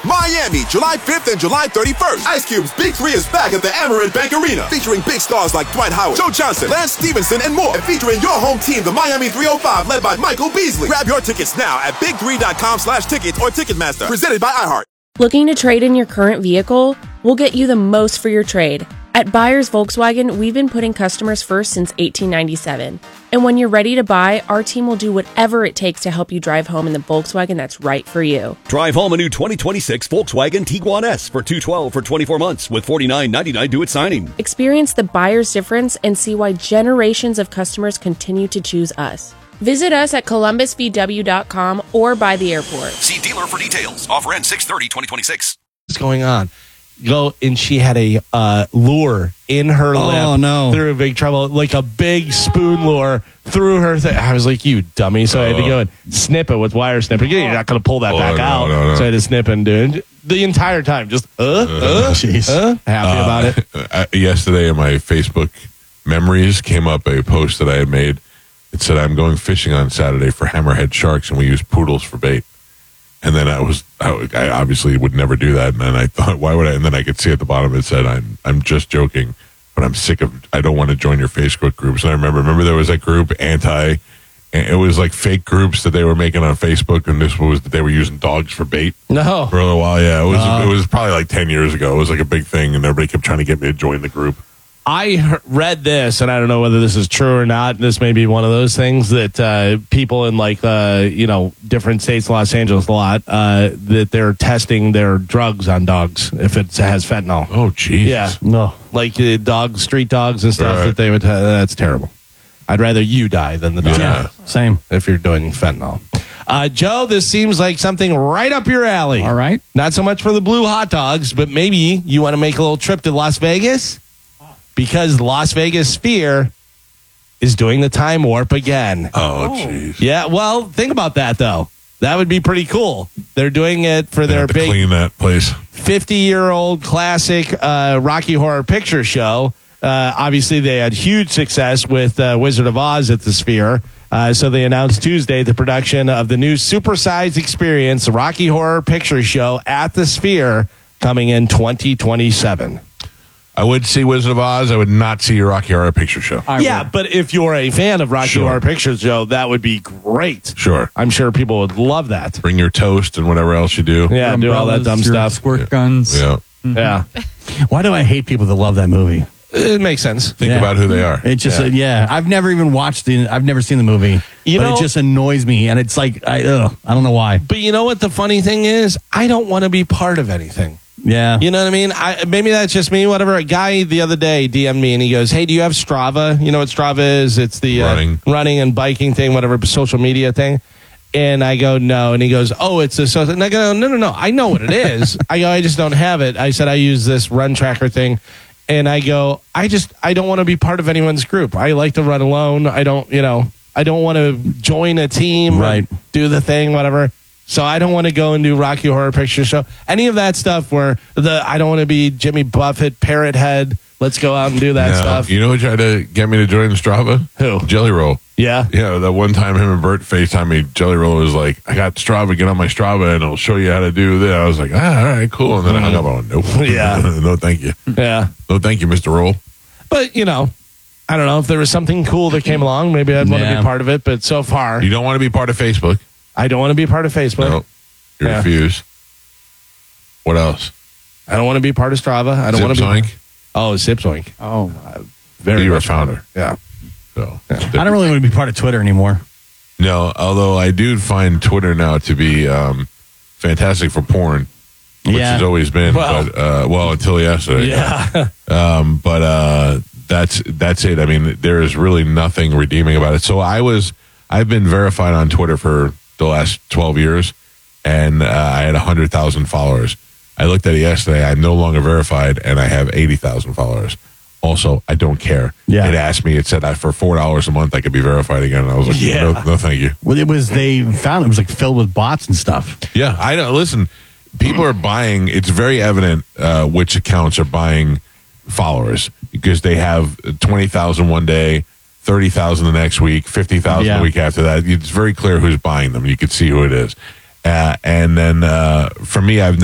Miami, July 5th and July 31st. Ice Cube's Big 3 is back at the Amerant Bank Arena, featuring big stars like Dwight Howard, Joe Johnson, Lance Stevenson, and more. And featuring your home team, the Miami 305, led by Michael Beasley. Grab your tickets now at big3.com/tickets or Ticketmaster. Presented by iHeart. Looking to trade in your current vehicle? We'll get you the most for your trade. At Buyers Volkswagen, we've been putting customers first since 1897. And when you're ready to buy, our team will do whatever it takes to help you drive home in the Volkswagen that's right for you. Drive home a new 2026 Volkswagen Tiguan S for $212 for 24 months with $49.99 due at signing. Experience the buyer's difference and see why generations of customers continue to choose us. Visit us at columbusvw.com or by the airport. See dealer for details. Offer ends 6/30/2026. What's going on? And she had a lure in her lip. Oh, no. Through big trouble, like a big spoon lure through her thing. I was like, you dummy. So I had to go and snip it with wire snipper. You're not going to pull that back out. No. So I had to snip and do it the entire time. Just, happy about it. Yesterday in my Facebook memories came up a post that I had made. It said, I'm going fishing on Saturday for hammerhead sharks, and we use poodles for bait. And then I obviously would never do that. And then I thought, why would I? And then I could see at the bottom it said, I'm just joking, but I'm sick of, I don't want to join your Facebook groups. And I remember there was that group, it was like fake groups that they were making on Facebook. And this was that they were using dogs for bait. No. For a little while. Yeah. It was probably like 10 years ago. It was like a big thing. And everybody kept trying to get me to join the group. I read this, and I don't know whether this is true or not. This may be one of those things that people in different states, Los Angeles a lot, that they're testing their drugs on dogs if it has fentanyl. Oh, geez. Yeah. No. Like dogs, street dogs and stuff Right. that they would, that's terrible. I'd rather you die than the dog. Yeah. Same. If you're doing fentanyl. Joe, this seems like something right up your alley. All right. Not so much for the blue hot dogs, but maybe you want to make a little trip to Las Vegas? Because Las Vegas Sphere is doing the time warp again. Oh, jeez. Yeah, well, think about that, though. That would be pretty cool. They're doing it for their big clean that place. 50-year-old classic Rocky Horror Picture Show. Obviously, they had huge success with Wizard of Oz at the Sphere. So they announced Tuesday the production of the new supersized experience, Rocky Horror Picture Show at the Sphere, coming in 2027. I would see Wizard of Oz. I would not see your Rocky Horror Picture Show. But if you're a fan of Rocky Horror Picture Show, that would be great. Sure. I'm sure people would love that. Bring your toast and whatever else you do. Yeah, do all that dumb your stuff. Squirt guns. Yeah. Yeah. Why do I hate people that love that movie? It makes sense. Think about who they are. It just, I've never even I've never seen the movie. It just annoys me. And it's like, I don't know why. But you know what the funny thing is? I don't want to be part of anything. Yeah. You know what I mean? Maybe that's just me, whatever. A guy the other day DM'd me and he goes, hey, do you have Strava? You know what Strava is? It's the running and biking thing, whatever, social media thing. And I go, no. And he goes, oh, it's this. And I go, no. I know what it is. I go, I just don't have it. I said, I use this run tracker thing. And I go, I don't want to be part of anyone's group. I like to run alone. I don't want to join a team, right? Do the thing, whatever. So I don't want to go and do Rocky Horror Picture Show. Any of that stuff where I don't want to be Jimmy Buffett, Parrot Head. Let's go out and do that stuff. You know who tried to get me to join Strava? Who? Jelly Roll. Yeah. Yeah, that one time him and Bert FaceTime me, Jelly Roll was like, I got Strava, get on my Strava and it'll show you how to do this. I was like, all right, cool. And then I hung up on, nope. Yeah. No, thank you. Yeah. No, thank you, Mr. Roll. But, I don't know if there was something cool that came along. Maybe I'd want to be part of it. But so far, you don't want to be part of Facebook. I don't want to be part of Facebook. No. You refuse. What else? I don't want to be part of Strava. I don't want to be. Zipzoink? Oh, Zipzoink. Oh, very you're a much founder. Yeah. So I don't really want to be part of Twitter anymore. No, although I do find Twitter now to be fantastic for porn, which has always been. Well, until yesterday. Yeah. But that's it. I mean, there is really nothing redeeming about it. So I've been verified on Twitter for the last 12 years, and I had 100,000 followers. I looked at it yesterday. I'm no longer verified, and I have 80,000 followers. Also, I don't care. Yeah. It asked me, it said that for $4 a month, I could be verified again. And I was like, no, thank you. Well, they found it was like filled with bots and stuff. Yeah, I know. Listen, people are buying. It's very evident which accounts are buying followers because they have 20,000 one day, 30,000 the next week, 50,000 the week after that. It's very clear who's buying them. You can see who it is. And then for me, I've